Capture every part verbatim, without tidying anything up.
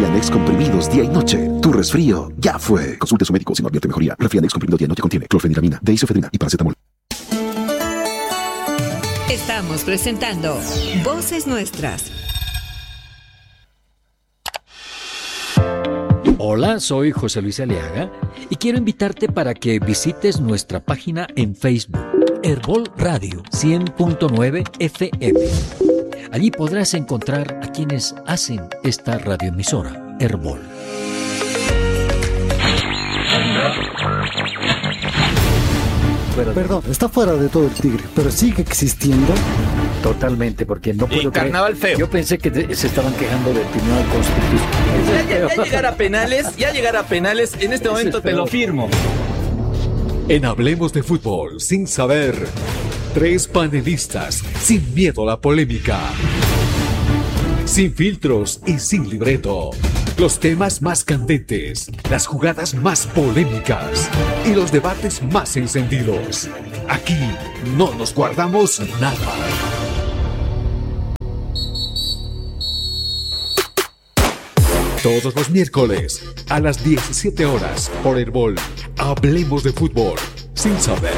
Refianex comprimidos día y noche. Tu resfrío ya fue. Consulte a su médico si no advierte mejoría. Refianex comprimido día y noche contiene clorfeniramina, deisofedrina y paracetamol. Estamos presentando Voces Nuestras. Hola, soy José Luis Aliaga y quiero invitarte para que visites nuestra página en Facebook, Herbol Radio cien punto nueve F M. Allí podrás encontrar a quienes hacen esta radioemisora, Herbol. Perdón, está fuera de todo el tigre, pero sigue existiendo. Totalmente, porque no puedo y carnaval creer. Feo. Yo pensé que te- se estaban quejando del Tribunal Constitucional. Ya, ya, ya llegar a penales, ya llegar a penales, en este momento te lo firmo. En Hablemos de Fútbol sin saber, tres panelistas sin miedo a la polémica, sin filtros y sin libreto. Los temas más candentes, las jugadas más polémicas y los debates más encendidos. Aquí no nos guardamos nada. Todos los miércoles a las diecisiete horas por Herbol. Hablemos de fútbol sin saber.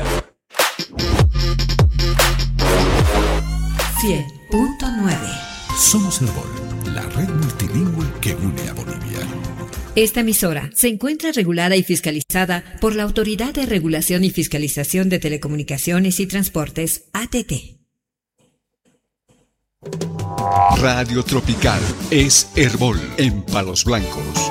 cien punto nueve. Somos Herbol, la red multilingüe que une a Bolivia. Esta emisora se encuentra regulada y fiscalizada por la Autoridad de Regulación y Fiscalización de Telecomunicaciones y Transportes, A T T. Radio Tropical es Herbol en Palos Blancos.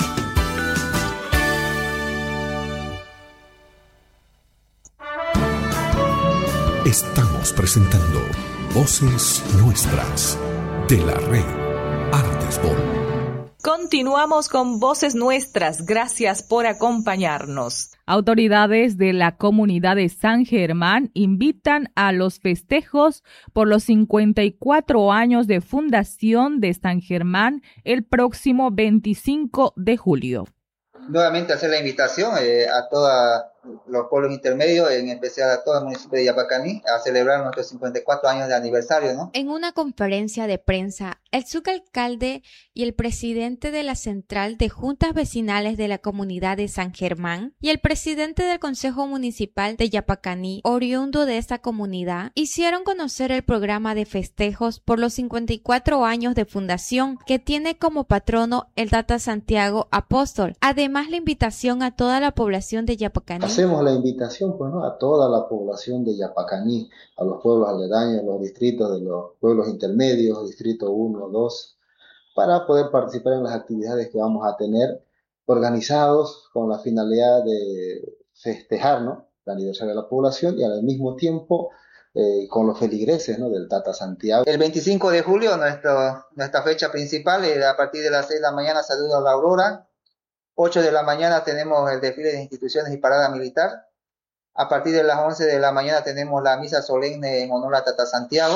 Estamos presentando Voces Nuestras de la red Artesbol. Continuamos con Voces Nuestras. Gracias por acompañarnos. Autoridades de la comunidad de San Germán invitan a los festejos por los cincuenta y cuatro años de fundación de San Germán el próximo veinticinco de julio. Nuevamente hacer la invitación eh, a todos los pueblos intermedios, en especial a todo el municipio de Yapacaní, a celebrar nuestros cincuenta y cuatro años de aniversario, ¿no? En una conferencia de prensa, el subalcalde y el presidente de la Central de Juntas Vecinales de la Comunidad de San Germán y el presidente del Consejo Municipal de Yapacaní, oriundo de esta comunidad, hicieron conocer el programa de festejos por los cincuenta y cuatro años de fundación que tiene como patrono el Tata Santiago Apóstol. Además, la invitación a toda la población de Yapacaní. Hacemos la invitación pues, ¿no? a toda la población de Yapacaní, a los pueblos aledaños, los distritos de los pueblos intermedios, distrito uno, dos, para poder participar en las actividades que vamos a tener organizados con la finalidad de festejar, ¿no? el aniversario de la población y al mismo tiempo eh, con los feligreses, ¿no? del Tata Santiago. El veinticinco de julio, nuestro, nuestra fecha principal, eh, a partir de las seis de la mañana, saludo a la aurora. ocho de la mañana tenemos el desfile de instituciones y parada militar. A partir de las once de la mañana tenemos la misa solemne en honor a Tata Santiago.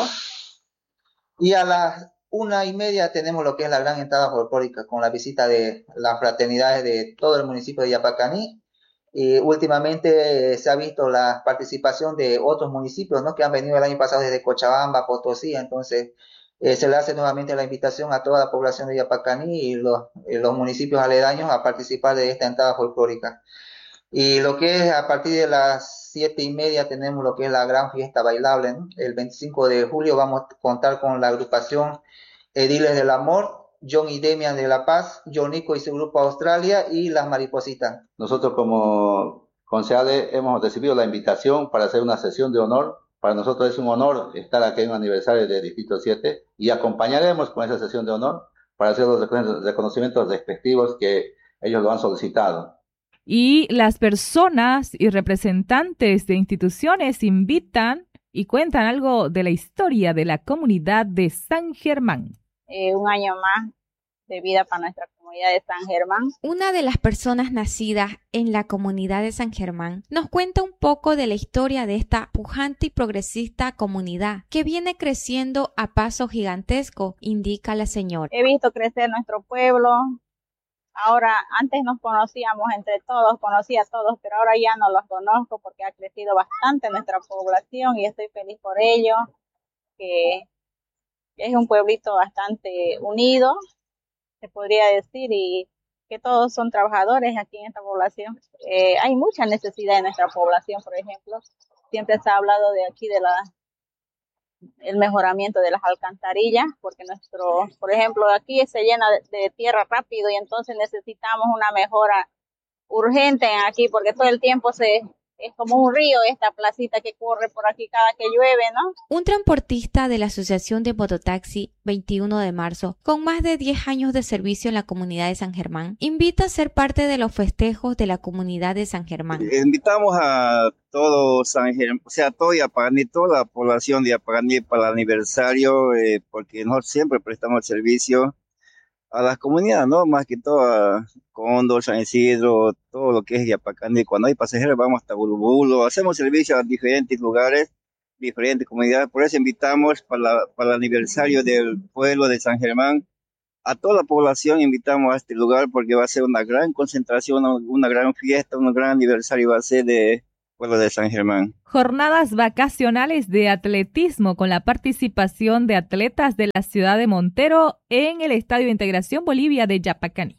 Y a las una y media tenemos lo que es la gran entrada folclórica con la visita de las fraternidades de todo el municipio de Yapacaní. Y últimamente eh, se ha visto la participación de otros municipios, ¿no? que han venido el año pasado desde Cochabamba, Potosí. Entonces Eh, se le hace nuevamente la invitación a toda la población de Yapacaní y los, eh, los municipios aledaños a participar de esta entrada folclórica. Y lo que es a partir de las siete y media tenemos lo que es la gran fiesta bailable, ¿no? El veinticinco de julio vamos a contar con la agrupación Ediles del Amor, John y Demian de La Paz, Jonico y su grupo Australia y Las Maripositas. Nosotros como concejales hemos recibido la invitación para hacer una sesión de honor. Para nosotros es un honor estar aquí en un aniversario del Distrito siete y acompañaremos con esa sesión de honor para hacer los reconocimientos respectivos que ellos lo han solicitado. Y las personas y representantes de instituciones invitan y cuentan algo de la historia de la comunidad de San Germán. Eh, un año más de vida para nuestra comunidad de San Germán. Una de las personas nacidas en la comunidad de San Germán nos cuenta un poco de la historia de esta pujante y progresista comunidad que viene creciendo a paso gigantesco, indica la señora. He visto crecer nuestro pueblo. Ahora, antes nos conocíamos entre todos, conocía a todos, pero ahora ya no los conozco porque ha crecido bastante nuestra población y estoy feliz por ello, que es un pueblito bastante unido, se podría decir, y que todos son trabajadores aquí en esta población. Eh, hay mucha necesidad en nuestra población, por ejemplo. Siempre se ha hablado de aquí de la el mejoramiento de las alcantarillas, porque nuestro, por ejemplo, aquí se llena de, de tierra rápido y entonces necesitamos una mejora urgente aquí, porque todo el tiempo se es como un río esta placita que corre por aquí cada que llueve, ¿no? Un transportista de la Asociación de Mototaxi veintiuno de marzo, con más de diez años de servicio en la comunidad de San Germán, invita a ser parte de los festejos de la comunidad de San Germán. Invitamos a todo San Germán, o sea, todo Yapaganí, toda la población de Yapaganí para el aniversario, eh, porque nosotros siempre prestamos el servicio a las comunidades, ¿no? Más que todo a Cóndor, San Isidro, todo lo que es Yapaganí. Cuando hay pasajeros vamos hasta Bulubulo, hacemos servicio a diferentes lugares, diferentes comunidades. Por eso invitamos para, la, para el aniversario del pueblo de San Germán, a toda la población invitamos a este lugar porque va a ser una gran concentración, una, una gran fiesta, un gran aniversario va a ser de pueblo de San Germán. Jornadas vacacionales de atletismo con la participación de atletas de la ciudad de Montero en el Estadio de Integración Bolivia de Yapaganí.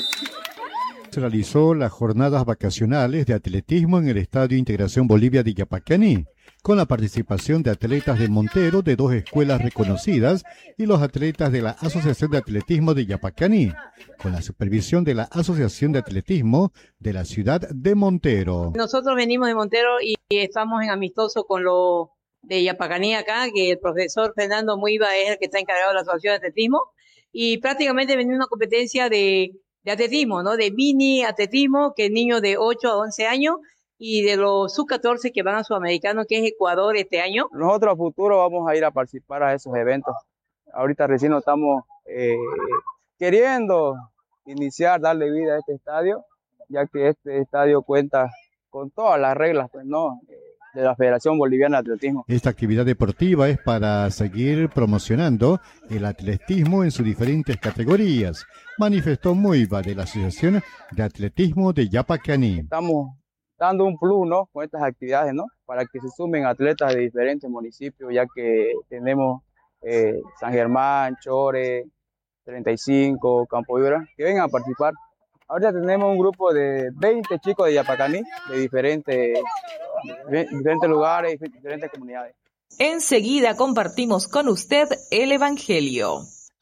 Se realizó las jornadas vacacionales de atletismo en el Estadio Integración Bolivia de Yapaganí, con la participación de atletas de Montero de dos escuelas reconocidas y los atletas de la Asociación de Atletismo de Yapaganí, con la supervisión de la Asociación de Atletismo de la ciudad de Montero. Nosotros venimos de Montero y estamos en amistoso con los de Yapaganí acá, que el profesor Fernando Muiva es el que está encargado de la Asociación de Atletismo, y prácticamente venimos una competencia de, de atletismo, ¿no? De mini atletismo, que es niños de ocho a once años, y de los sub catorce que van a Sudamericano, que es Ecuador este año. Nosotros a futuro vamos a ir a participar a esos eventos. Ahorita recién nos estamos eh, queriendo iniciar, darle vida a este estadio, ya que este estadio cuenta con todas las reglas, pues, ¿no?, de la Federación Boliviana de Atletismo. Esta actividad deportiva es para seguir promocionando el atletismo en sus diferentes categorías, manifestó Muiva de la Asociación de Atletismo de Yapaganí. Estamos dando un plus, ¿no?, con estas actividades, ¿no?, para que se sumen atletas de diferentes municipios, ya que tenemos eh, San Germán, Chore, treinta y cinco, Campo Viura, que vengan a participar. Ahorita tenemos un grupo de veinte chicos de Yapaganí, de diferentes, diferentes lugares, diferentes comunidades. Enseguida compartimos con usted el Evangelio.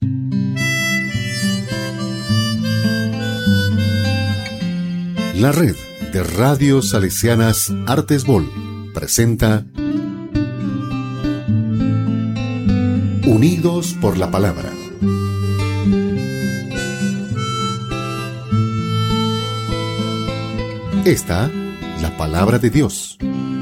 La red de radios salesianas Artesbol presenta Unidos por la Palabra. Esta, la palabra de Dios.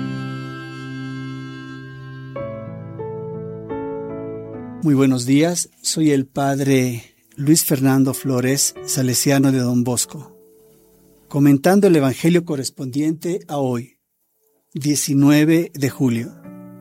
Muy buenos días, soy el padre Luis Fernando Flores, salesiano de Don Bosco, comentando el Evangelio correspondiente a hoy, diecinueve de julio.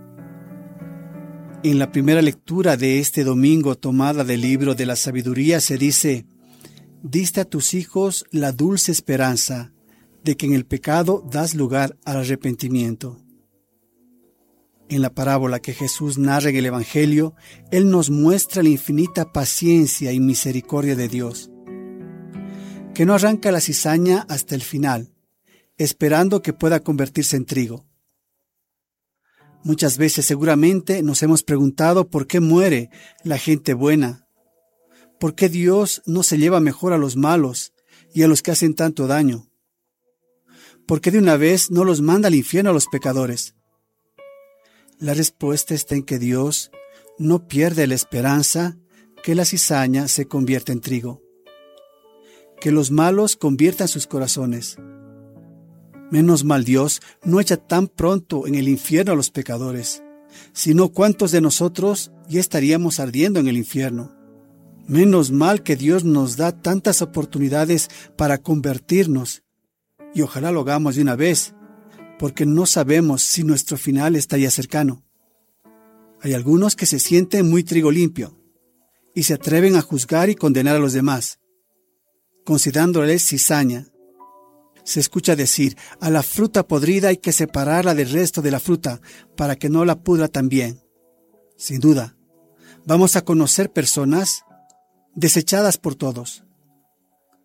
En la primera lectura de este domingo, tomada del libro de la sabiduría, se dice: diste a tus hijos la dulce esperanza de que en el pecado das lugar al arrepentimiento. En la parábola que Jesús narra en el Evangelio, Él nos muestra la infinita paciencia y misericordia de Dios, que no arranca la cizaña hasta el final, esperando que pueda convertirse en trigo. Muchas veces seguramente nos hemos preguntado por qué muere la gente buena, por qué Dios no se lleva mejor a los malos y a los que hacen tanto daño. ¿Por qué de una vez no los manda al infierno a los pecadores? La respuesta está en que Dios no pierde la esperanza que la cizaña se convierta en trigo, que los malos conviertan sus corazones. Menos mal Dios no echa tan pronto en el infierno a los pecadores, sino cuántos de nosotros ya estaríamos ardiendo en el infierno. Menos mal que Dios nos da tantas oportunidades para convertirnos, y ojalá lo hagamos de una vez, porque no sabemos si nuestro final está ya cercano. Hay algunos que se sienten muy trigo limpio y se atreven a juzgar y condenar a los demás, considerándoles cizaña. Se escucha decir: a la fruta podrida hay que separarla del resto de la fruta para que no la pudra también. Sin duda, vamos a conocer personas desechadas por todos,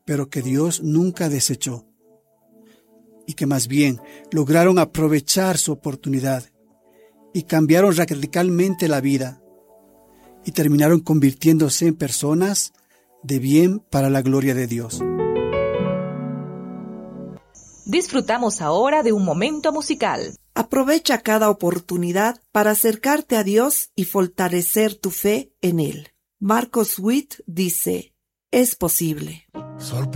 pero que Dios nunca desechó, y que más bien lograron aprovechar su oportunidad y cambiaron radicalmente la vida y terminaron convirtiéndose en personas de bien para la gloria de Dios. Disfrutamos ahora de un momento musical. Aprovecha cada oportunidad para acercarte a Dios y fortalecer tu fe en Él. Marcos Witt dice, es posible.